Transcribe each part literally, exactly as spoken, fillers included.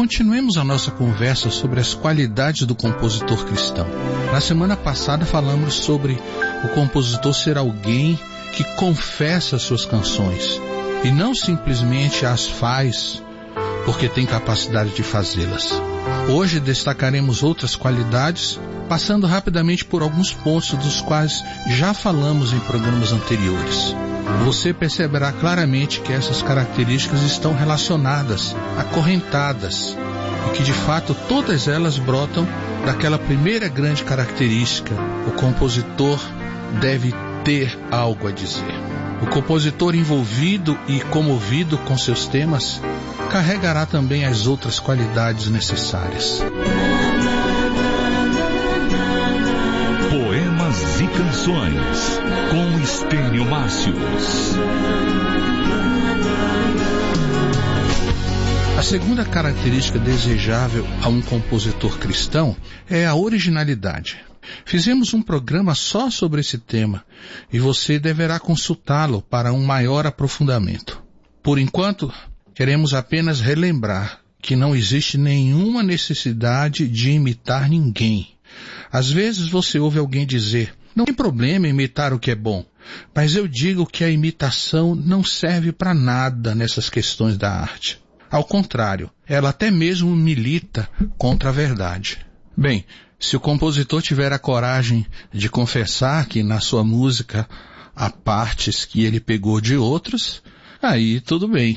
Continuemos a nossa conversa sobre as qualidades do compositor cristão. Na semana passada falamos sobre o compositor ser alguém que confessa suas canções e não simplesmente as faz porque tem capacidade de fazê-las. Hoje destacaremos outras qualidades, passando rapidamente por alguns pontos dos quais já falamos em programas anteriores. Você perceberá claramente que essas características estão relacionadas, acorrentadas, e que de fato todas elas brotam daquela primeira grande característica: o compositor deve ter algo a dizer. O compositor envolvido e comovido com seus temas carregará também as outras qualidades necessárias. Poemas e canções, com Estênio Márcios. A segunda característica desejável a um compositor cristão é a originalidade. Fizemos um programa só sobre esse tema e você deverá consultá-lo para um maior aprofundamento. Por enquanto, queremos apenas relembrar que não existe nenhuma necessidade de imitar ninguém. Às vezes você ouve alguém dizer: não tem problema imitar o que é bom, mas eu digo que a imitação não serve para nada nessas questões da arte. Ao contrário, ela até mesmo milita contra a verdade. Bem, se o compositor tiver a coragem de confessar que na sua música há partes que ele pegou de outros, aí tudo bem.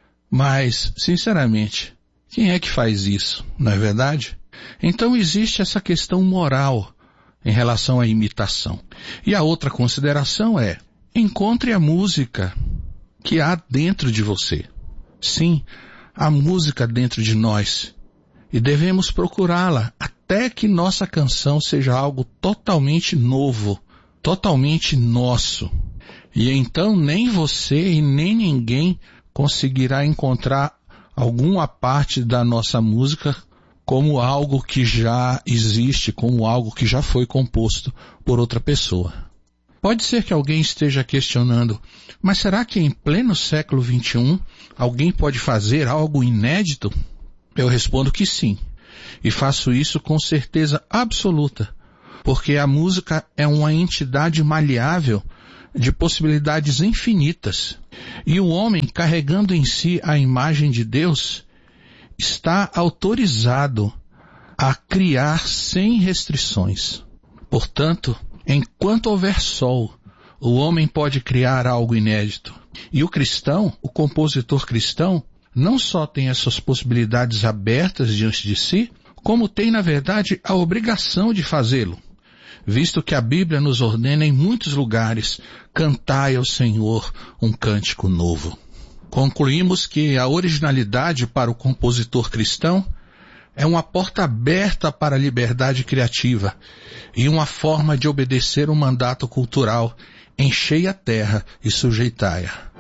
Mas, sinceramente, quem é que faz isso, não é verdade? Então existe essa questão moral em relação à imitação. E a outra consideração é: encontre a música que há dentro de você. Sim, há música dentro de nós. E devemos procurá-la até que nossa canção seja algo totalmente novo, totalmente nosso. E então nem você e nem ninguém conseguirá encontrar alguma parte da nossa música como algo que já existe, como algo que já foi composto por outra pessoa. Pode ser que alguém esteja questionando: mas será que em pleno século vinte e um alguém pode fazer algo inédito? Eu respondo que sim, e faço isso com certeza absoluta, porque a música é uma entidade maleável de possibilidades infinitas, e o homem, carregando em si a imagem de Deus, está autorizado a criar sem restrições. Portanto, enquanto houver sol, o homem pode criar algo inédito. E o cristão, o compositor cristão, não só tem essas possibilidades abertas diante de si, como tem, na verdade, a obrigação de fazê-lo, visto que a Bíblia nos ordena em muitos lugares: cantai ao Senhor um cântico novo. Concluímos que a originalidade para o compositor cristão é uma porta aberta para a liberdade criativa e uma forma de obedecer um mandato cultural: enchei a terra e sujeitai-a.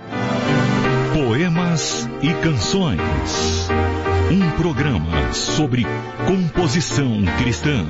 Poemas e canções. Um programa sobre composição cristã.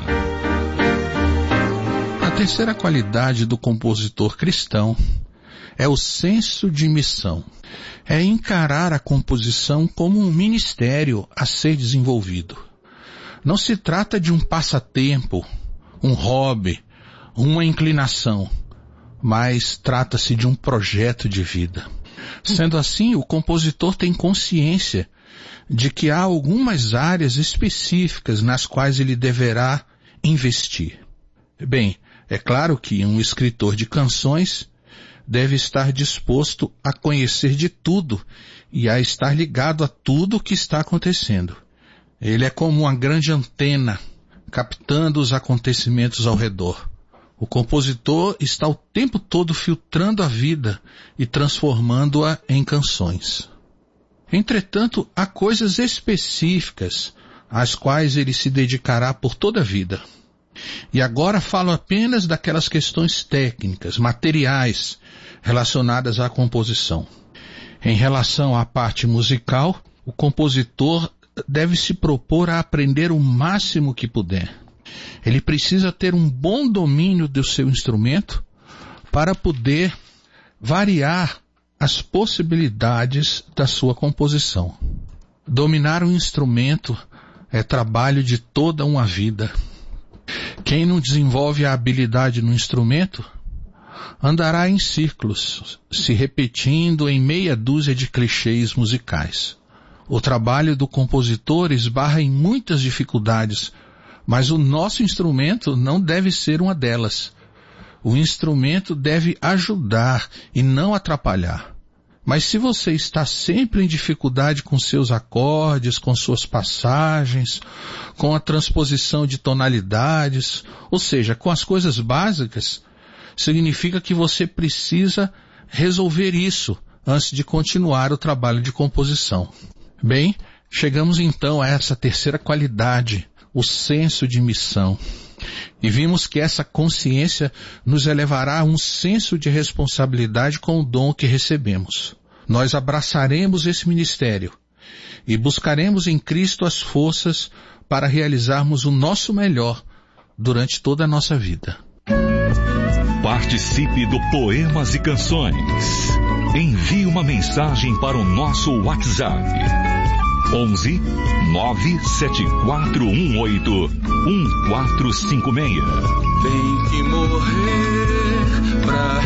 A terceira qualidade do compositor cristão é o senso de missão. É encarar a composição como um ministério a ser desenvolvido. Não se trata de um passatempo, um hobby, uma inclinação, mas trata-se de um projeto de vida. Sendo assim, o compositor tem consciência de que há algumas áreas específicas nas quais ele deverá investir. Bem, é claro que um escritor de canções deve estar disposto a conhecer de tudo e a estar ligado a tudo o que está acontecendo. Ele é como uma grande antena, captando os acontecimentos ao redor. O compositor está o tempo todo filtrando a vida e transformando-a em canções. Entretanto, há coisas específicas às quais ele se dedicará por toda a vida. E agora falo apenas daquelas questões técnicas, materiais, relacionadas à composição. Em relação à parte musical, o compositor deve se propor a aprender o máximo que puder. Ele precisa ter um bom domínio do seu instrumento para poder variar as possibilidades da sua composição. Dominar um instrumento é trabalho de toda uma vida. Quem não desenvolve a habilidade no instrumento andará em círculos, se repetindo em meia dúzia de clichês musicais. O trabalho do compositor esbarra em muitas dificuldades, mas o nosso instrumento não deve ser uma delas. O instrumento deve ajudar e não atrapalhar. Mas se você está sempre em dificuldade com seus acordes, com suas passagens, com a transposição de tonalidades, ou seja, com as coisas básicas, significa que você precisa resolver isso antes de continuar o trabalho de composição. Bem, chegamos então a essa terceira qualidade, o senso de missão. E vimos que essa consciência nos elevará a um senso de responsabilidade com o dom que recebemos. Nós abraçaremos esse ministério e buscaremos em Cristo as forças para realizarmos o nosso melhor durante toda a nossa vida. Participe do Poemas e Canções. Envie uma mensagem para o nosso WhatsApp. onze nove sete quatro um oito um quatro cinco seis. Tem que morrer pra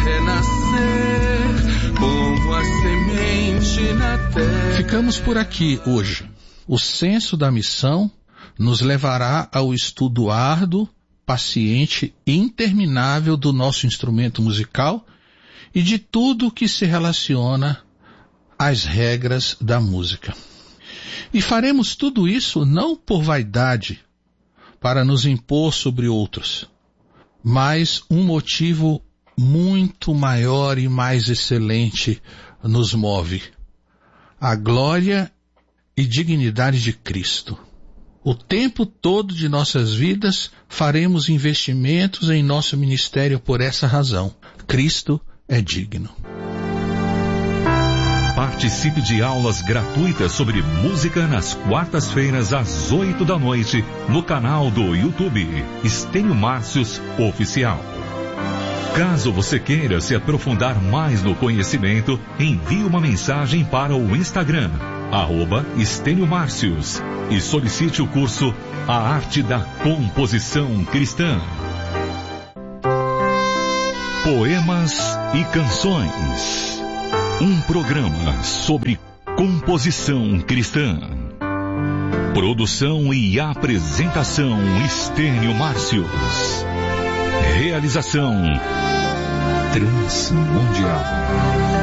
renascer como a semente na terra. Ficamos por aqui hoje. O senso da missão nos levará ao estudo árduo, paciente e interminável do nosso instrumento musical e de tudo que se relaciona às regras da música. E faremos tudo isso não por vaidade, para nos impor sobre outros, mas um motivo muito maior e mais excelente nos move: a glória e dignidade de Cristo. O tempo todo de nossas vidas faremos investimentos em nosso ministério por essa razão. Cristo é digno. Participe de aulas gratuitas sobre música nas quartas-feiras às oito da noite no canal do YouTube Estênio Márcios Oficial. Caso você queira se aprofundar mais no conhecimento, envie uma mensagem para o Instagram, arroba Estênio Márcios, e solicite o curso A Arte da Composição Cristã. Poemas e Canções. Um programa sobre composição cristã. Produção e apresentação Estênio Márcios. Realização Transmundial.